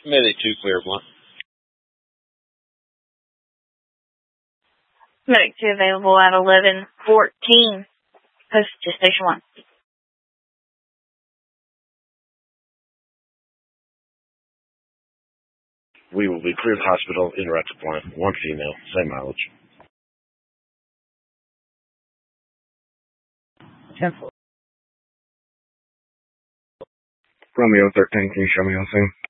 Mayday 2, clear 1. Medic 2 available at 11:14. Post to Station 1. We will be cleared hospital, interactive line. 1 female, same mileage. 10-4. Romeo 13, can you show me on scene?